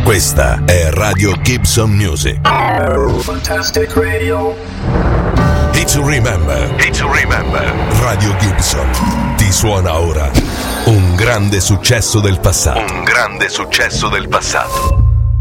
Questa è Radio Gibson Music. Fantastic Radio. Hit to remember. Hit to remember. Radio Gibson ti suona ora un grande successo del passato. Un grande successo del passato.